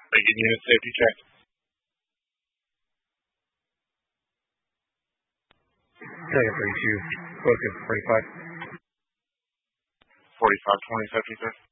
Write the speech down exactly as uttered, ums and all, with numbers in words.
Begin unit safety check. Second thirty-two, focus forty-five. forty-five twenty safety, sir.